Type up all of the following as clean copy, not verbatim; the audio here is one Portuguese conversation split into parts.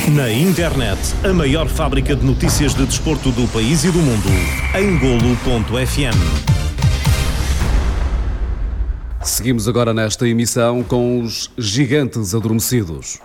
Na internet, a maior fábrica de notícias de desporto do país e do mundo, em Golo.fm. Seguimos agora nesta emissão com os Gigantes Adormecidos.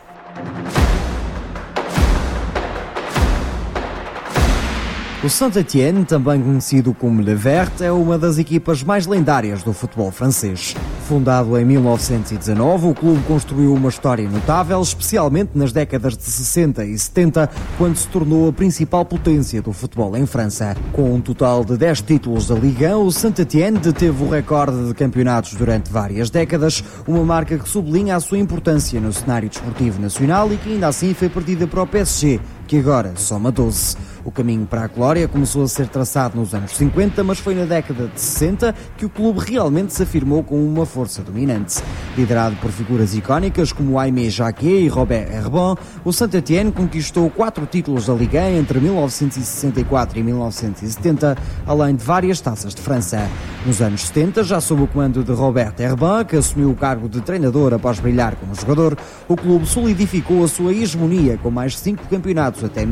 O Saint-Étienne, também conhecido como Le Vert, é uma das equipas mais lendárias do futebol francês. Fundado em 1919, o clube construiu uma história notável, especialmente nas décadas de 60 e 70, quando se tornou a principal potência do futebol em França. Com um total de 10 títulos da Ligue 1, o Saint-Étienne deteve o recorde de campeonatos durante várias décadas, uma marca que sublinha a sua importância no cenário desportivo nacional e que ainda assim foi perdida para o PSG, que agora soma 12. O caminho para a glória começou a ser traçado nos anos 50, mas foi na década de 60 que o clube realmente se afirmou com uma força dominante. Liderado por figuras icónicas como Aimé Jacquet e Robert Herbin, o Saint-Étienne conquistou 4 títulos da Ligue 1 entre 1964 e 1970, além de várias taças de França. Nos anos 70, já sob o comando de Robert Herbin, que assumiu o cargo de treinador após brilhar como jogador, o clube solidificou a sua hegemonia com mais 5 campeonatos até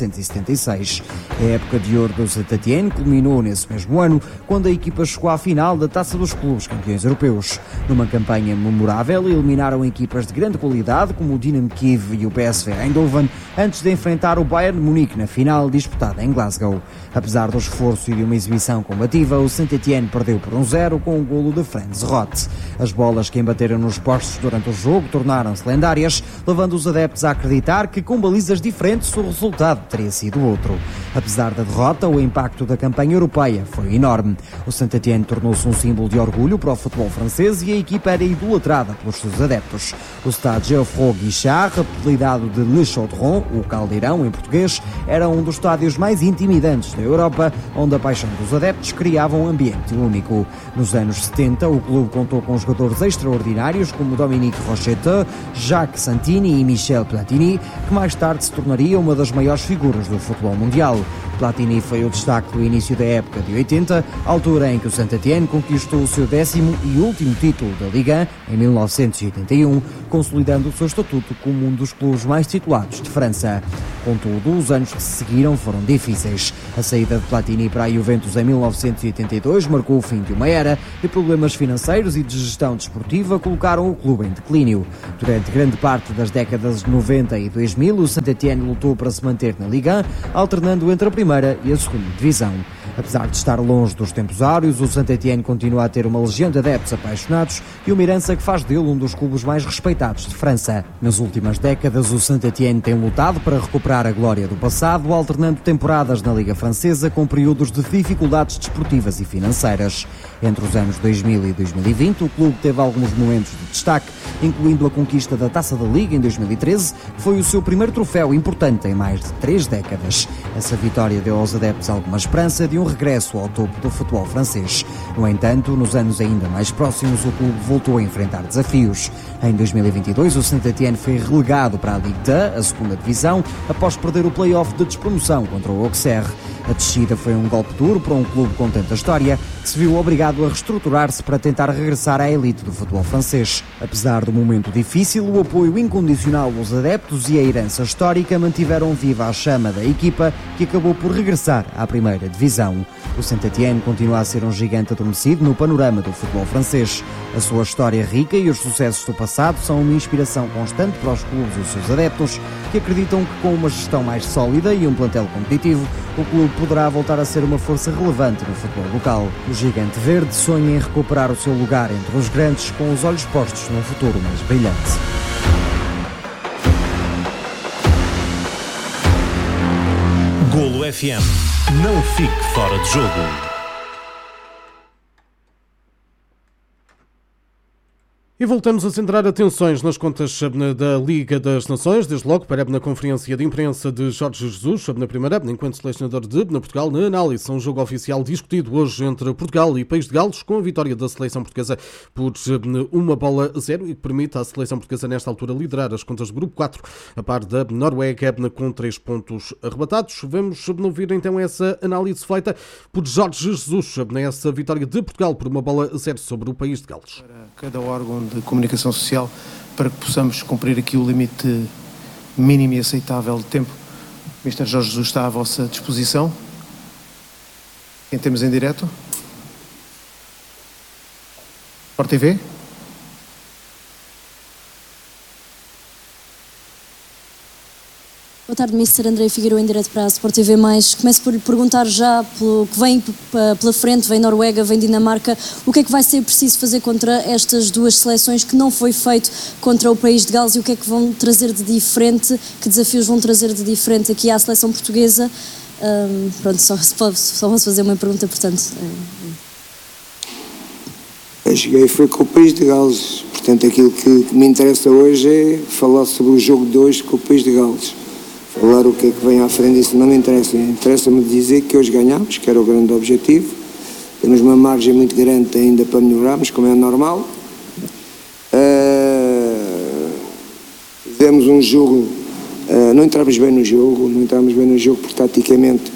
1976. A época de ouro do Saint-Étienne culminou nesse mesmo ano, quando a equipa chegou à final da Taça dos Clubes Campeões Europeus. Numa campanha memorável, eliminaram equipas de grande qualidade como o Dynamo Kiev e o PSV Eindhoven, antes de enfrentar o Bayern de Munique na final disputada em Glasgow. Apesar do esforço e de uma exibição combativa, o Saint-Étienne perdeu por 1-0 com o golo de Franz Roth. As bolas que embateram nos postos durante o jogo tornaram-se lendárias, levando os adeptos a acreditar que com balizas diferentes o resultado teria sido outro. Apesar da derrota, o impacto da campanha europeia foi enorme. O Saint-Étienne tornou-se um símbolo de orgulho para o futebol francês e a equipa era idolatrada pelos seus adeptos. O estádio Geoffroy Guichard, apelidado de Le Chaudron, o Caldeirão em português, era um dos estádios mais intimidantes da Europa, onde a paixão dos adeptos criava um ambiente único. Nos anos 70, o clube contou com jogadores extraordinários como Dominique Rocheteau, Jacques Santini e Michel Platini, que mais tarde se tornaria uma das maiores figuras do futebol mundial. Platini foi o destaque do início da época de 80, altura em que o Saint-Étienne conquistou o seu 10º e último título da Ligue 1 em 1981, consolidando o seu estatuto como um dos clubes mais titulados de França. Contudo, os anos que se seguiram foram difíceis. A saída de Platini para a Juventus em 1982 marcou o fim de uma era e problemas financeiros e de gestão desportiva colocaram o clube em declínio. Durante grande parte das décadas de 90 e 2000, o Saint-Étienne lutou para se manter na Ligue 1, alternando entre a primeira e a segunda divisão. Apesar de estar longe dos tempos áureos, o Saint-Étienne continua a ter uma legião de adeptos apaixonados e uma herança que faz dele um dos clubes mais respeitados de França. Nas últimas décadas, o Saint-Étienne tem lutado para recuperar a glória do passado, alternando temporadas na Liga Francesa com períodos de dificuldades desportivas e financeiras. Entre os anos 2000 e 2020, o clube teve alguns momentos de destaque, incluindo a conquista da Taça da Liga em 2013, que foi o seu primeiro troféu importante em mais de 3 décadas. Essa vitória deu aos adeptos alguma esperança de um regresso ao topo do futebol francês. No entanto, nos anos ainda mais próximos, o clube voltou a enfrentar desafios. Em 2022, o Saint-Étienne foi relegado para a Ligue 2, a segunda divisão, após perder o play-off de despromoção contra o Auxerre. A descida foi um golpe duro para um clube com tanta história, que se viu obrigado a reestruturar-se para tentar regressar à elite do futebol francês. Apesar do momento difícil, o apoio incondicional dos adeptos e a herança histórica mantiveram viva a chama da equipa, que acabou por regressar à primeira divisão. O Saint-Étienne continua a ser um gigante adormecido no panorama do futebol francês. A sua história rica e os sucessos do passado são uma inspiração constante para os clubes e os seus adeptos, que acreditam que com uma gestão mais sólida e um plantel competitivo, o clube poderá voltar a ser uma força relevante no futebol local. O gigante verde sonha em recuperar o seu lugar entre os grandes, com os olhos postos num futuro mais brilhante. Golo FM. Não fique fora de jogo. E voltamos a centrar atenções nas contas da Liga das Nações, desde logo para na conferência de imprensa de Jorge Jesus, na primeira, enquanto selecionador de Portugal, na análise a um jogo oficial discutido hoje entre Portugal e País de Gales, com a vitória da seleção portuguesa por 1-0 e que permite à seleção portuguesa nesta altura liderar as contas do Grupo 4, a par da Noruega com 3 pontos arrebatados. Vamos ouvir então essa análise feita por Jorge Jesus nessa vitória de Portugal por 1-0 sobre o País de Gales. Cada órgão de comunicação social para que possamos cumprir aqui o limite mínimo e aceitável de tempo. O Mr. Jorge Jesus está à vossa disposição. Quem temos em direto? Sport TV? Boa tarde, Mr. André Figueiredo, em direto para a Sport TV+. Começo por lhe perguntar já pelo que vem pela frente, vem Noruega, vem Dinamarca, o que é que vai ser preciso fazer contra estas duas seleções que não foi feito contra o país de Gales, e o que é que vão trazer de diferente, que desafios vão trazer de diferente aqui à seleção portuguesa? Pronto, só posso fazer uma pergunta, portanto. Eu cheguei foi com o país de Gales, portanto aquilo que me interessa hoje é falar sobre o jogo de hoje com o país de Gales. Falar o que é que vem à frente, isso não me interessa. Interessa-me dizer que hoje ganhamos, que era o grande objetivo. Temos uma margem muito grande ainda para melhorarmos, como é normal. Fizemos um jogo, não entramos bem no jogo porque taticamente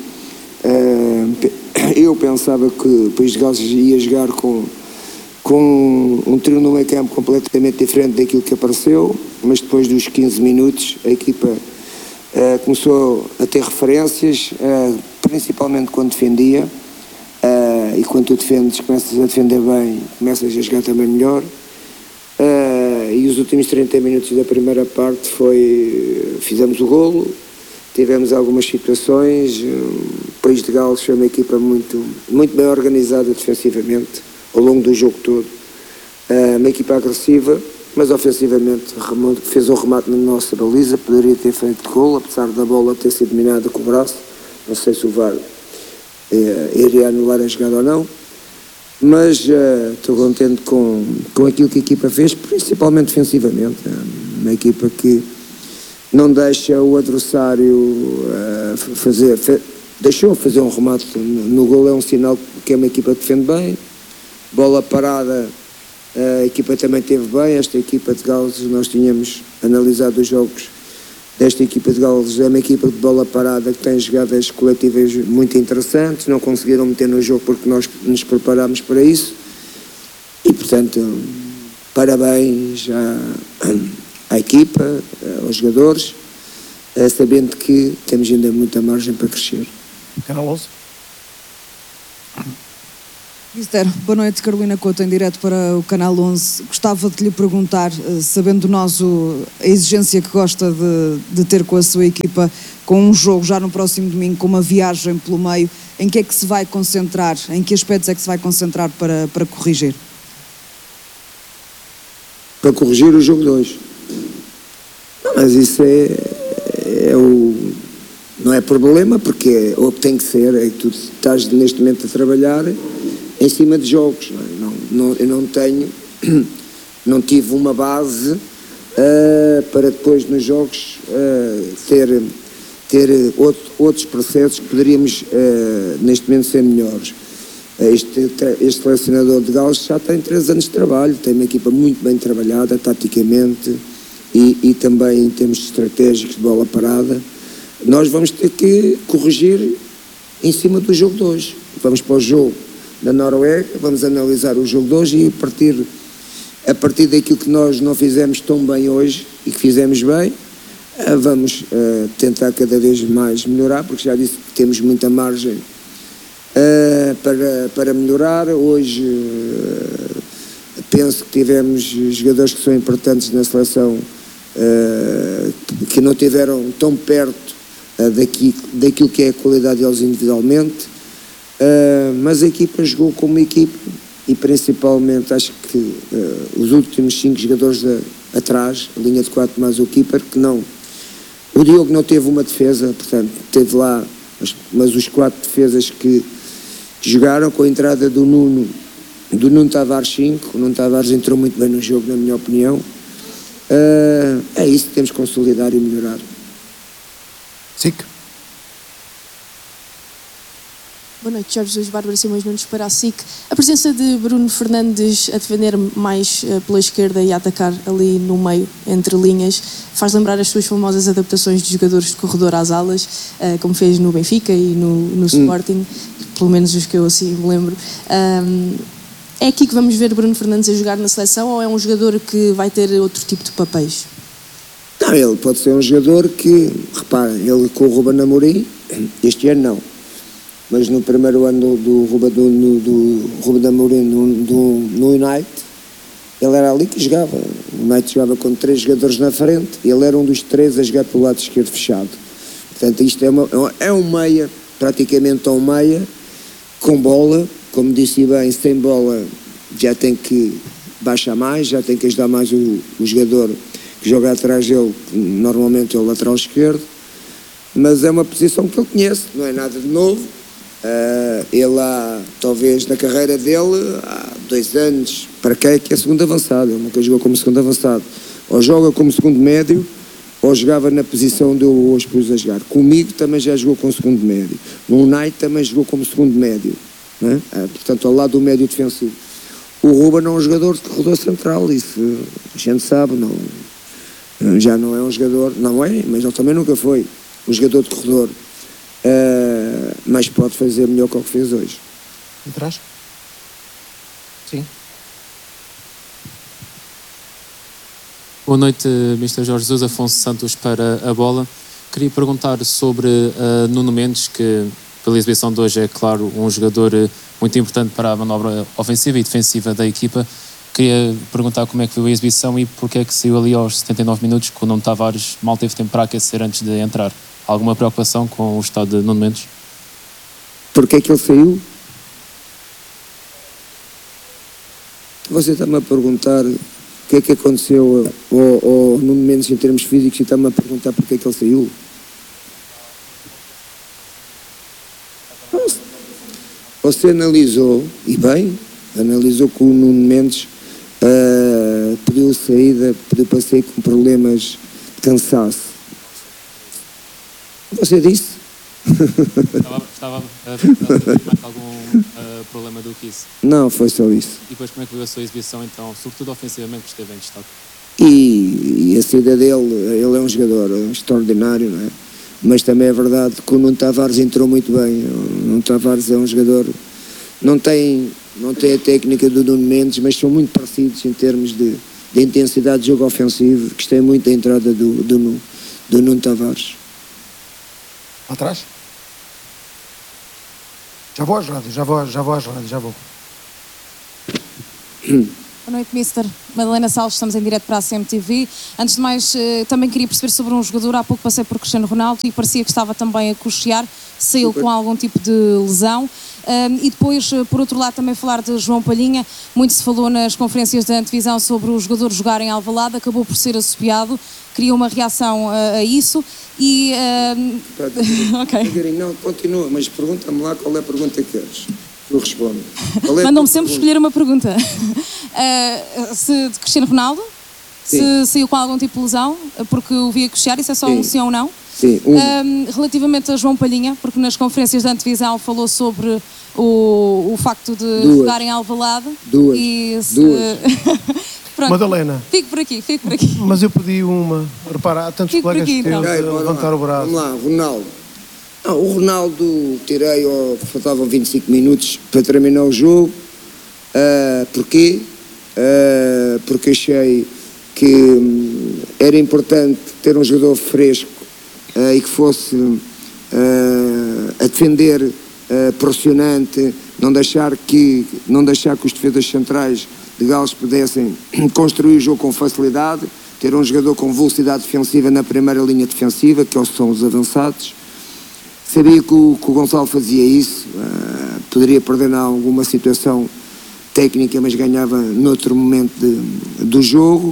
eu pensava que o País de Gales ia jogar com um trio no meio campo completamente diferente daquilo que apareceu, mas depois dos 15 minutos a equipa começou a ter referências, principalmente quando defendia, e quando tu defendes, começas a defender bem, começas a jogar também melhor, e os últimos 30 minutos da primeira parte fizemos o golo, tivemos algumas situações. O País de Gales foi uma equipa muito, muito bem organizada defensivamente ao longo do jogo todo, uma equipa agressiva, mas ofensivamente fez um remate na nossa baliza, poderia ter feito gol, apesar da bola ter sido dominada com o braço. Não sei se o VAR iria anular a jogada ou não, mas estou contente com aquilo que a equipa fez, principalmente defensivamente. Uma equipa que não deixa o adversário deixou fazer um remate no gol, é um sinal que é uma equipa que defende bem. Bola parada, a equipa também teve bem. Esta equipa de Gales, nós tínhamos analisado os jogos desta equipa de Gales, é uma equipa de bola parada que tem jogadas coletivas muito interessantes. Não conseguiram meter no jogo porque nós nos preparámos para isso, e portanto parabéns à equipa, aos jogadores, sabendo que temos ainda muita margem para crescer. Carlos? Mister, boa noite, Carolina Couto, em direto para o Canal 11. Gostava de lhe perguntar, sabendo nós a exigência que gosta de ter com a sua equipa, com um jogo já no próximo domingo, com uma viagem pelo meio, em que é que se vai concentrar, em que aspectos é que se vai concentrar para corrigir? Para corrigir o jogo de hoje. Não, mas isso não é problema, porque é o que tem que ser, é que tu estás neste momento a trabalhar em cima de jogos. Eu não tive uma base para depois nos jogos ter outros processos que poderíamos neste momento ser melhores. Este selecionador de Gales já tem 3 anos de trabalho, tem uma equipa muito bem trabalhada taticamente e também em termos estratégicos de bola parada. Nós vamos ter que corrigir em cima do jogo de hoje. Vamos para o jogo da Noruega, vamos analisar o jogo de hoje e a partir daquilo que nós não fizemos tão bem hoje e que fizemos bem, vamos tentar cada vez mais melhorar, porque já disse que temos muita margem para melhorar. Hoje penso que tivemos jogadores que são importantes na seleção, que não estiveram tão perto daquilo que é a qualidade deles individualmente, mas a equipa jogou como equipa e principalmente acho que os últimos 5 jogadores atrás, a linha de 4 mais o keeper, que não, o Diogo não teve uma defesa, portanto teve lá, mas os 4 defesas que jogaram, com a entrada do Nuno Tavares 5, o Nuno Tavares entrou muito bem no jogo, na minha opinião. É isso que temos que consolidar e melhorar. SIC. Boa noite, Jorge Jesus, Bárbara Simões Nunes para a SIC. A presença de Bruno Fernandes a defender mais pela esquerda e a atacar ali no meio, entre linhas, faz lembrar as suas famosas adaptações de jogadores de corredor às alas, como fez no Benfica e no Sporting, pelo menos os que eu assim me lembro. É aqui que vamos ver Bruno Fernandes a jogar na seleção, ou é um jogador que vai ter outro tipo de papéis? Não, ele pode ser um jogador que, repara, ele com o Ruben Amorim, este ano não, mas no primeiro ano do Ruben Amorim no United, ele era ali que jogava. O United jogava com 3 jogadores na frente, ele era um dos 3 a jogar pelo lado esquerdo fechado. Portanto, isto é um meia, praticamente um meia, com bola, como disse bem, sem bola já tem que baixar mais, já tem que ajudar mais o jogador que joga atrás dele, normalmente é o lateral esquerdo, mas é uma posição que ele conhece, não é nada de novo. Ele talvez na carreira dele, há 2 anos para cá, que é segundo avançado, ele nunca jogou como segundo avançado, ou joga como segundo médio, ou jogava na posição onde eu hoje pus a jogar. Comigo também já jogou como segundo médio, no United também jogou como segundo médio, não é? Portanto ao lado do médio defensivo. O Ruben é um jogador de corredor central, isso a gente sabe, não, já não é um jogador, não é, mas ele também nunca foi um jogador de corredor, mas pode fazer melhor que o que fez hoje. Atrás? Sim. Boa noite, Mr. Jorge Jesus. Afonso Santos para a bola. Queria perguntar sobre Nuno Mendes, que pela exibição de hoje é, claro, um jogador muito importante para a manobra ofensiva e defensiva da equipa. Queria perguntar como é que foi a exibição e porque é que saiu ali aos 79 minutos, quando o Nuno Tavares mal teve tempo para aquecer antes de entrar. Alguma preocupação com o estado de Nuno Mendes? Porquê é que ele saiu? Você está-me a perguntar o que é que aconteceu ao Nuno Mendes em termos físicos e está-me a perguntar porque é que ele saiu? Você analisou, e bem, analisou que o Nuno Mendes pediu saída, pediu para sair com problemas de cansaço. Você disse? Estava a perguntar algum problema do que isso? Não, foi só isso. E depois como é que foi a sua exibição então, sobretudo ofensivamente, que esteve em destaque? E a saída dele, ele é um jogador extraordinário, não é? Mas também é verdade que o Nuno Tavares entrou muito bem. O Nuno Tavares é um jogador, não tem a técnica do Nuno Mendes, mas são muito parecidos em termos de intensidade de jogo ofensivo. Gostei muito da entrada do Nuno Tavares. Atrás? Já vou às rádios, já vou. Boa noite, Mister. Madalena Salles, estamos em direto para a CMTV. Antes de mais, também queria perceber sobre um jogador. Há pouco passei por Cristiano Ronaldo e parecia que estava também a cochear, saiu com algum tipo de lesão. E depois, por outro lado, também falar de João Palhinha. Muito se falou nas conferências da antevisão sobre o jogador jogar em Alvalade, acabou por ser assobiado. Queria uma reação a isso. E. Ok. Não, continua, mas pergunta-me lá qual é a pergunta que queres. Eu respondo. Mandam-me sempre escolher uma pergunta. Se de Cristiano Ronaldo, sim, se saiu com algum tipo de lesão, porque o via cochear, isso é só sim, um sim ou não? Sim. Relativamente a João Palhinha, porque nas conferências da antevisão falou sobre o facto de jogar em Alvalade. Duas. Pronto, Madalena. Fico por aqui. Mas eu pedi uma. Repara, há tantos colegas que têm a levantar o braço. Vamos lá, Ronaldo. Não, o Ronaldo tirei, faltavam 25 minutos para terminar o jogo. Porquê? Porque achei que era importante ter um jogador fresco e que fosse a defender, pressionante, não deixar que os defesas centrais de Gales pudessem construir o jogo com facilidade, ter um jogador com velocidade defensiva na primeira linha defensiva, que são os avançados. Sabia que o Gonçalo fazia isso, poderia perder em alguma situação técnica, mas ganhava noutro momento do jogo.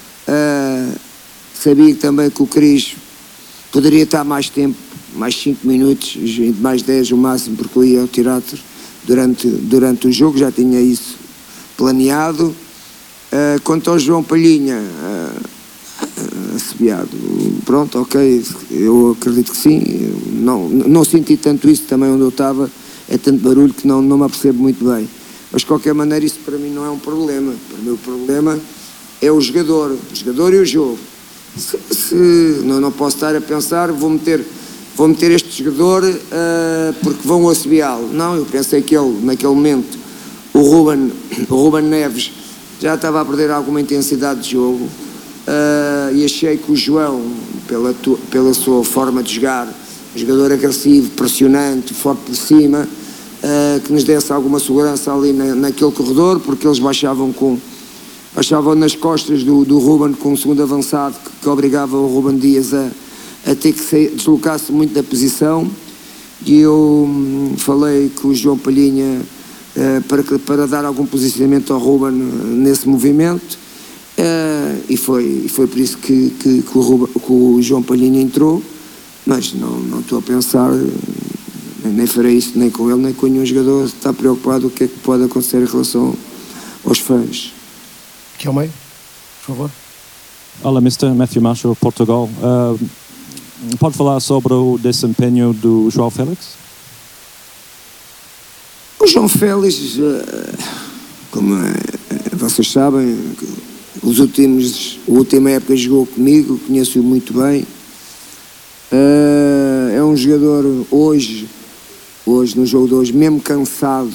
Sabia também que o Cris poderia estar mais tempo, mais 5 minutos, mais 10 o máximo, porque eu ia ao teatro durante o jogo, já tinha isso planeado. Quanto ao João Palhinha, assobiado, pronto, ok, eu acredito que sim, não senti tanto isso também onde eu estava, é tanto barulho que não me apercebo muito bem, mas de qualquer maneira isso para mim não é um problema. Para mim o problema é o jogador e o jogo. Não posso estar a pensar, vou meter este jogador porque vão assobiá-lo. Não, eu pensei que ele, naquele momento, o Ruben Neves já estava a perder alguma intensidade de jogo. e achei que o João, pela sua forma de jogar, um jogador agressivo, pressionante, forte de cima, que nos desse alguma segurança ali naquele corredor, porque eles baixavam nas costas do Ruben com um segundo avançado que obrigava o Ruben Dias a ter que deslocar-se muito da posição. E eu falei com o João Palhinha para dar algum posicionamento ao Ruben nesse movimento, e foi por isso que o João Palhinha entrou, mas não estou a pensar, nem farei isso nem com ele nem com nenhum jogador. Está preocupado o que é que pode acontecer em relação aos fãs. Aqui ao meio, por favor. Olá, Mr. Matthew Marshall, Portugal. Pode falar sobre o desempenho do João Félix? O João Félix, como vocês sabem, a última época jogou comigo, conheço-o muito bem. É um jogador hoje no jogo de hoje, mesmo cansado,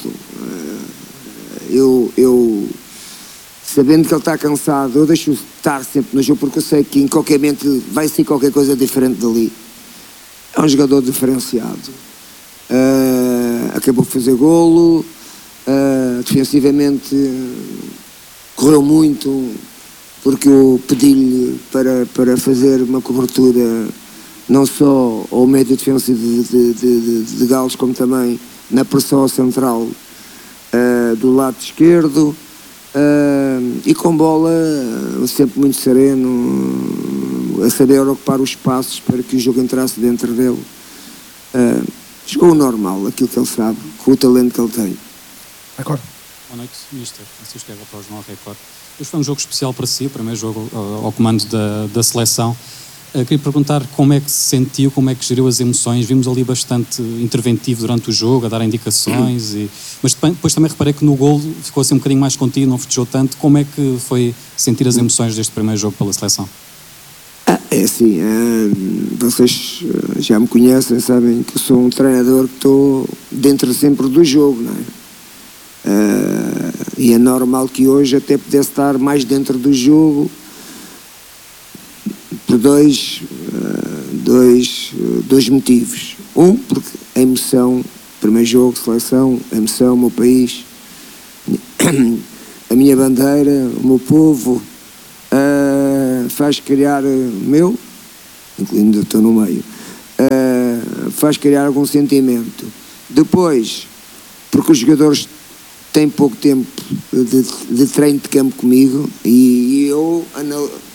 eu sabendo que ele está cansado, eu deixo-o estar sempre no jogo, porque eu sei que em qualquer momento vai ser qualquer coisa diferente dali. É um jogador diferenciado. Acabou de fazer golo, defensivamente correu muito, porque eu pedi-lhe para fazer uma cobertura não só ao médio defensivo de Gales, como também na pressão central do lado esquerdo, e com bola sempre muito sereno, a saber ocupar os espaços para que o jogo entrasse dentro dele. Jogou o normal, aquilo que ele sabe, com o talento que ele tem. Acordo. Boa noite, Mr. Francisco Guerra para o Jornal Record. Hoje foi um jogo especial para si, o primeiro jogo ao comando da seleção. Queria perguntar como é que se sentiu, como é que geriu as emoções. Vimos ali bastante interventivo durante o jogo, a dar indicações, mas depois também reparei que no golo ficou assim um bocadinho mais contido, não festejou tanto. Como é que foi sentir as emoções deste primeiro jogo pela seleção? É assim, vocês já me conhecem, sabem que eu sou um treinador que estou dentro sempre do jogo, não é? E é normal que hoje até pudesse estar mais dentro do jogo, por dois motivos. Um, porque a emoção, primeiro jogo, seleção, a emoção, o meu país, a minha bandeira, o meu povo, faz criar incluindo estou no meio, faz criar algum sentimento. Depois, porque os jogadores têm pouco tempo de treino de campo comigo, e eu